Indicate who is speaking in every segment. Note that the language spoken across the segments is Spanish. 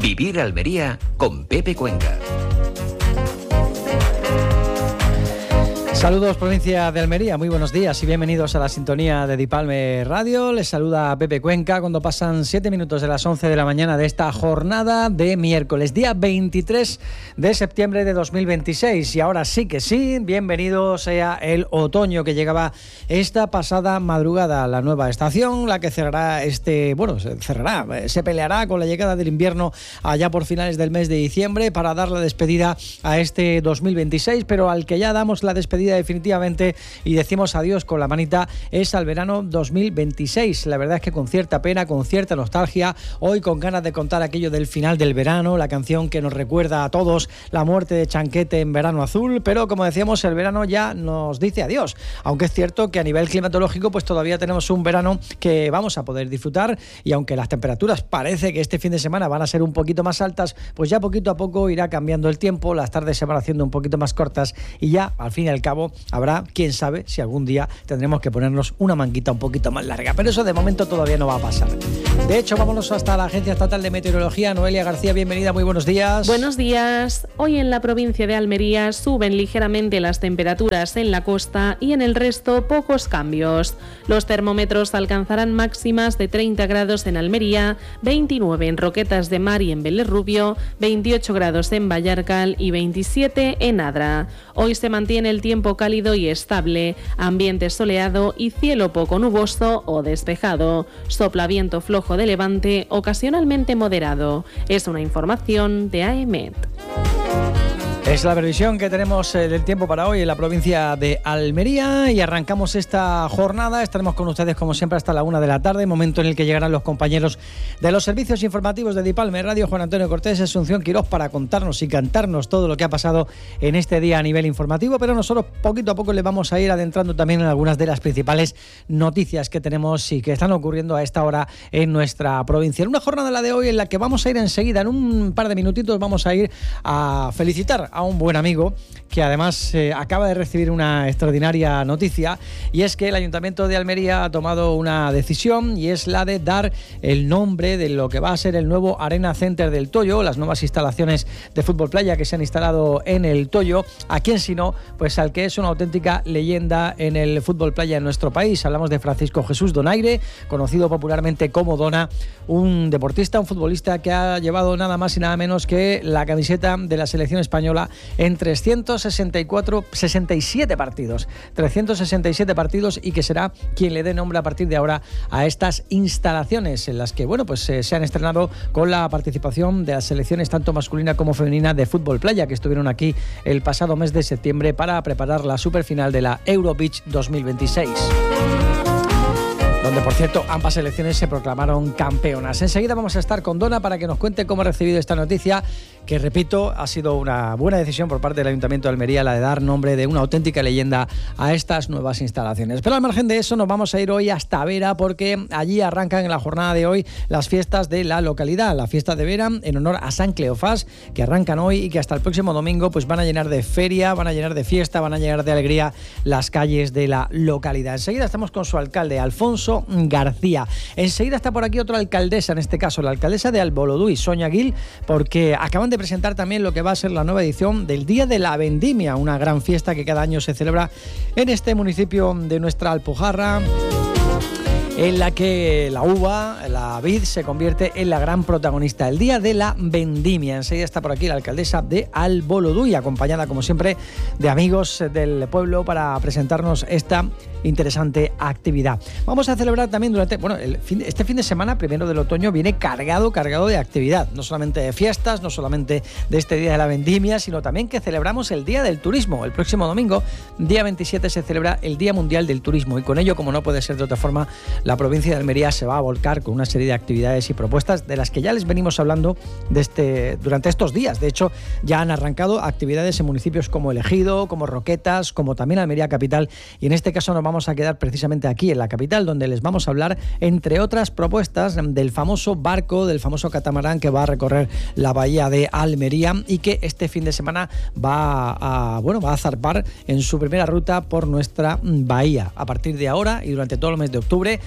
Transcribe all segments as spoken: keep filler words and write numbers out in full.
Speaker 1: Vivir Almería con Pepe Cuenca.
Speaker 2: Saludos, provincia de Almería, muy buenos días y bienvenidos a la sintonía de Dipalme Radio. Les saluda Pepe Cuenca cuando pasan siete minutos de las once de la mañana de esta jornada de miércoles, día veintitrés de septiembre de dos mil veintiséis. Y ahora sí que sí, bienvenido sea el otoño que llegaba esta pasada madrugada. La nueva estación, la que cerrará este, bueno, se cerrará, se peleará con la llegada del invierno allá por finales del mes de diciembre para dar la despedida a este dos mil veintiséis, pero al que ya damos la despedida definitivamente y decimos adiós con la manita es al verano dos mil veintiséis. La verdad es que con cierta pena, con cierta nostalgia, hoy con ganas de contar aquello del final del verano, la canción que nos recuerda a todos la muerte de Chanquete en Verano Azul, pero como decíamos, el verano ya nos dice adiós, aunque es cierto que a nivel climatológico pues todavía tenemos un verano que vamos a poder disfrutar, y aunque las temperaturas parece que este fin de semana van a ser un poquito más altas, pues ya poquito a poco irá cambiando el tiempo, las tardes se van haciendo un poquito más cortas y ya al fin y al cabo habrá, quién sabe, si algún día tendremos que ponernos una manguita un poquito más larga, pero eso de momento todavía no va a pasar. De hecho, vámonos hasta la Agencia Estatal de Meteorología. Noelia García, bienvenida, muy buenos días.
Speaker 3: Buenos días. Hoy en la provincia de Almería suben ligeramente las temperaturas en la costa y en el resto pocos cambios. Los termómetros alcanzarán máximas de treinta grados en Almería, veintinueve en Roquetas de Mar y en Vélez Rubio, veintiocho grados en Vallarcal y veintisiete en Adra. Hoy se mantiene el tiempo cálido y estable, ambiente soleado y cielo poco nuboso o despejado. Sopla viento flojo de levante, ocasionalmente moderado. Es una información de A E M E T.
Speaker 2: Es la previsión que tenemos del tiempo para hoy en la provincia de Almería y arrancamos esta jornada. Estaremos con ustedes como siempre hasta la una de la tarde, momento en el que llegarán los compañeros de los servicios informativos de Dipalme Radio, Juan Antonio Cortés y Asunción Quirós, para contarnos y cantarnos todo lo que ha pasado en este día a nivel informativo, pero nosotros poquito a poco le vamos a ir adentrando también en algunas de las principales noticias que tenemos y que están ocurriendo a esta hora en nuestra provincia. En una jornada, la de hoy, en la que vamos a ir enseguida, en un par de minutitos, vamos a ir a felicitar a un buen amigo que además eh, acaba de recibir una extraordinaria noticia, y es que el Ayuntamiento de Almería ha tomado una decisión, y es la de dar el nombre de lo que va a ser el nuevo Arena Center del Toyo, las nuevas instalaciones de fútbol playa que se han instalado en el Toyo. ¿A quién sino? Pues al que es una auténtica leyenda en el fútbol playa en nuestro país. Hablamos de Francisco Jesús Donaire, conocido popularmente como Dona, un deportista, un futbolista que ha llevado nada más y nada menos que la camiseta de la selección española en trescientos sesenta y cuatro, sesenta y siete partidos, trescientos sesenta y siete partidos, y que será quien le dé nombre a partir de ahora a estas instalaciones en las que, bueno, pues eh, se han estrenado con la participación de las selecciones tanto masculina como femenina de fútbol playa, que estuvieron aquí el pasado mes de septiembre para preparar la superfinal de la Eurobeach dos mil veintiséis. Donde, por cierto, ambas selecciones se proclamaron campeonas. Enseguida vamos a estar con Dona para que nos cuente cómo ha recibido esta noticia, que, repito, ha sido una buena decisión por parte del Ayuntamiento de Almería, la de dar nombre de una auténtica leyenda a estas nuevas instalaciones. Pero al margen de eso, nos vamos a ir hoy hasta Vera, porque allí arrancan en la jornada de hoy las fiestas de la localidad, la fiesta de Vera en honor a San Cleofás, que arrancan hoy y que hasta el próximo domingo pues van a llenar de feria, van a llenar de fiesta, van a llenar de alegría las calles de la localidad. Enseguida estamos con su alcalde, Alfonso García. Enseguida está por aquí otra alcaldesa, en este caso la alcaldesa de Albolodui, Sonia Gil, porque acaban de presentar también lo que va a ser la nueva edición del Día de la Vendimia, una gran fiesta que cada año se celebra en este municipio de nuestra Alpujarra, en la que la uva, la vid, se convierte en la gran protagonista. El Día de la Vendimia. Enseguida está por aquí la alcaldesa de Albolodui, acompañada, como siempre, de amigos del pueblo para presentarnos esta interesante actividad. Vamos a celebrar también durante, bueno, el fin, este fin de semana, primero del otoño, viene cargado, cargado de actividad. No solamente de fiestas, no solamente de este Día de la Vendimia, sino también que celebramos el Día del Turismo. El próximo domingo, día veintisiete, se celebra el Día Mundial del Turismo, y con ello, como no puede ser de otra forma, la provincia de Almería se va a volcar con una serie de actividades y propuestas de las que ya les venimos hablando de este, durante estos días. De hecho, ya han arrancado actividades en municipios como El Ejido, como Roquetas, como también Almería Capital, y en este caso nos vamos a quedar precisamente aquí en la capital, donde les vamos a hablar, entre otras propuestas, del famoso barco, del famoso catamarán que va a recorrer la bahía de Almería y que este fin de semana va a, bueno, va a zarpar en su primera ruta por nuestra bahía. A partir de ahora y durante todo el mes de octubre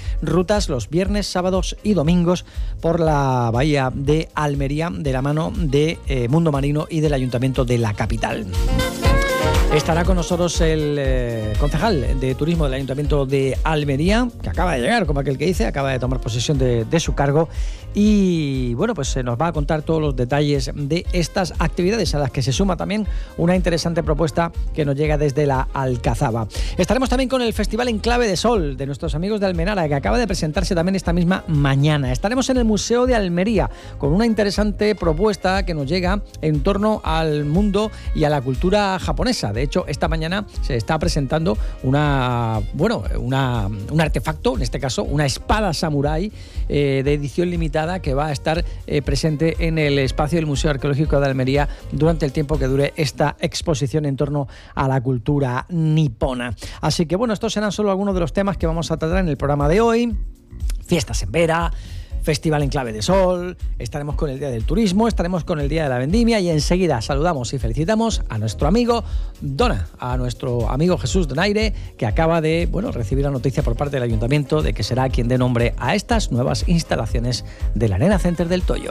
Speaker 2: rutas los viernes, sábados y domingos por la bahía de Almería de la mano de eh, Mundo Marino y del Ayuntamiento de la capital. Estará con nosotros el eh, concejal de turismo del Ayuntamiento de Almería, que acaba de llegar, como aquel que dice, acaba de tomar posesión de, de su cargo y bueno, pues se nos va a contar todos los detalles de estas actividades a las que se suma también una interesante propuesta que nos llega desde la Alcazaba. Estaremos también con el Festival Enclave de Sol de nuestros amigos de Almenara, que acaba de presentarse también esta misma mañana. Estaremos en el Museo de Almería con una interesante propuesta que nos llega en torno al mundo y a la cultura japonesa. De hecho, esta mañana se está presentando una, bueno, una, un artefacto, en este caso una espada samurái eh, de edición limitada que va a estar eh, presente en el espacio del Museo Arqueológico de Almería durante el tiempo que dure esta exposición en torno a la cultura nipona. Así que bueno, estos serán solo algunos de los temas que vamos a tratar en el programa de hoy. Fiestas en Vera, Festival Enclave de Sol, estaremos con el Día del Turismo, estaremos con el Día de la Vendimia y enseguida saludamos y felicitamos a nuestro amigo Dona, a nuestro amigo Jesús Donaire, que acaba de bueno, recibir la noticia por parte del Ayuntamiento de que será quien dé nombre a estas nuevas instalaciones del Arena Center del Toyo.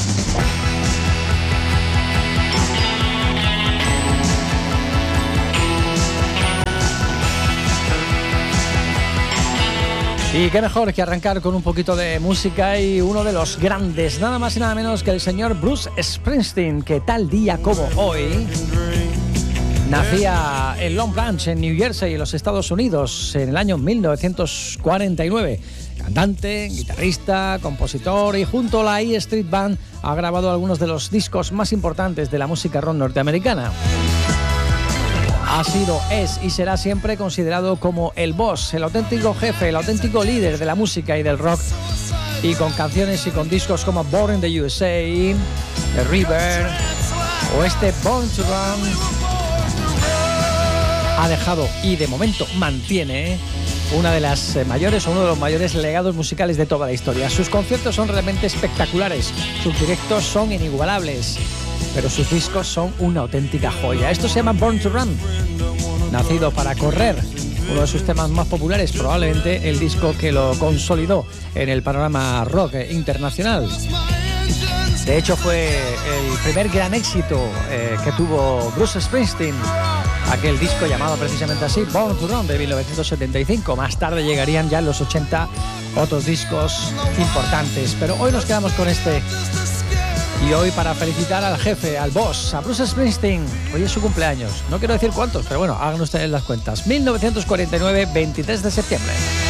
Speaker 2: Y qué mejor que arrancar con un poquito de música y uno de los grandes, nada más y nada menos que el señor Bruce Springsteen, que tal día como hoy nacía en Long Branch, en New Jersey, en los Estados Unidos, en el año mil novecientos cuarenta y nueve. Cantante, guitarrista, compositor y junto a la E Street Band ha grabado algunos de los discos más importantes de la música rock norteamericana. Ha sido, es y será siempre considerado como el boss, el auténtico jefe, el auténtico líder de la música y del rock. Y con canciones y con discos como Born in the U S A, The River o este Born to Run, ha dejado y de momento mantiene una de las mayores o uno de los mayores legados musicales de toda la historia. Sus conciertos son realmente espectaculares, sus directos son inigualables, pero sus discos son una auténtica joya. Esto se llama Born to Run, nacido para correr, uno de sus temas más populares, probablemente el disco que lo consolidó en el panorama rock internacional. De hecho, fue el primer gran éxito eh, que tuvo Bruce Springsteen, aquel disco llamado precisamente así, Born to Run, de mil novecientos setenta y cinco. Más tarde llegarían ya en los ochenta otros discos importantes, pero hoy nos quedamos con este. Y hoy, para felicitar al jefe, al boss, a Bruce Springsteen, hoy es su cumpleaños. No quiero decir cuántos, pero bueno, hagan ustedes las cuentas. mil novecientos cuarenta y nueve, veintitrés de septiembre.